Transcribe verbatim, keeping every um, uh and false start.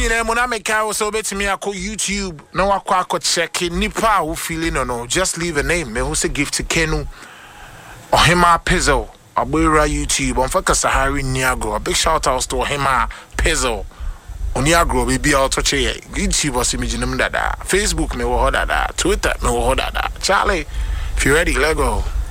nyina mo na meka wo so betimi akọ YouTube na wakọ akọ check nipa wo feeling no no just leave a name me who say gift to Kenu Ohima Pizzle Abura YouTube on faka Sahari Niagro. A big shout out to Ohima Pizzle Oniagro baby auto che YouTube was imagine dada Facebook me wo dada Twitter me wo dada Charlie if you ready let go.